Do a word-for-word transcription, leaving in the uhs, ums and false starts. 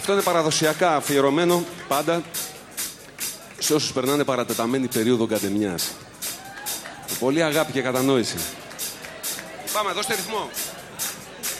Αυτό είναι παραδοσιακά αφιερωμένο πάντα σε όσους περνάνε παρατεταμένη περίοδο καντεμιάς. Πολύ αγάπη και κατανόηση. Πάμε, δώστε ρυθμό.